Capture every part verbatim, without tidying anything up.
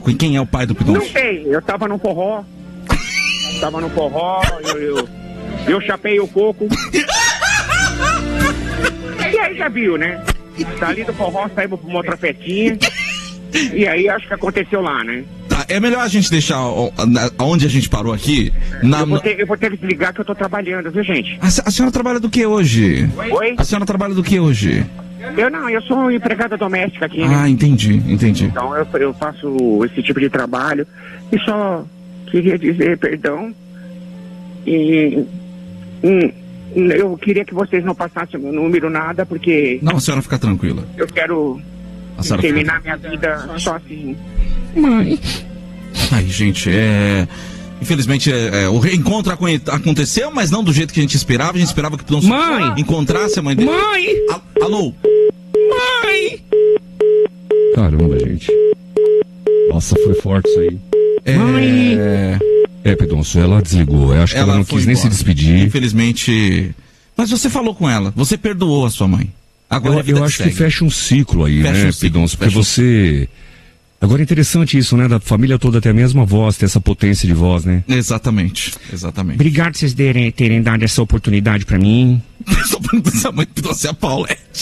Quem é o pai do Não Pidoncio? sei, eu tava no forró. Tava no forró, eu, eu, eu chapei o coco. E aí já viu, né? Dali do forró saímos pra uma outra festinha. E aí acho que aconteceu lá, né? Tá, é melhor a gente deixar ó, na- onde a gente parou aqui. Na, Eu vou, ter, eu vou ter que desligar que eu tô trabalhando, viu, gente? a, se- a senhora trabalha do que hoje? Oi? A senhora trabalha do que hoje? Eu não, eu sou empregada doméstica aqui, né? Ah, entendi, entendi. Então eu, eu faço esse tipo de trabalho. E só queria dizer perdão. E hum, eu queria que vocês não passassem o meu número, nada, porque Não, a senhora fica tranquila. eu quero A senhora terminar minha vida só assim. Mãe. Ai, gente, é. Infelizmente, é, é, o reencontro aconte- aconteceu, mas não do jeito que a gente esperava. A gente esperava que o Pidoncio Mãe! encontrasse a mãe dele. Mãe! A- Alô? Mãe! Caramba, gente. Nossa, foi forte isso aí. É, Mãe! É, Pidoncio, ela desligou. Eu acho que ela, não foi quis nem se embora. despedir. Infelizmente. Mas você falou com ela, você perdoou a sua mãe. Agora a Eu, vida eu acho segue. que fecha um ciclo aí, Fecha né, um ciclo, Pidoncio? Porque fecha um você... Agora é interessante isso, né? Da família toda ter a mesma voz, ter essa potência de voz, né? Exatamente, exatamente. Obrigado por vocês terem, terem dado essa oportunidade pra mim. Só perguntando se a mãe do Pidoncio é a Paulette.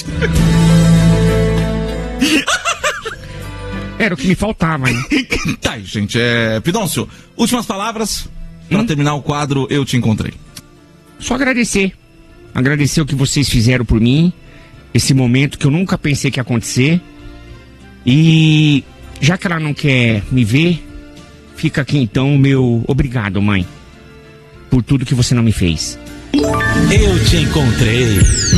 Era o que me faltava, né? Tá aí, gente. É... Pidoncio, últimas palavras pra terminar o quadro Eu Te Encontrei. Só agradecer. Agradecer o que vocês fizeram por mim. Esse momento que eu nunca pensei que ia acontecer. E já que ela não quer me ver, fica aqui então o meu obrigado, mãe. Por tudo que você não me fez. Eu Te Encontrei.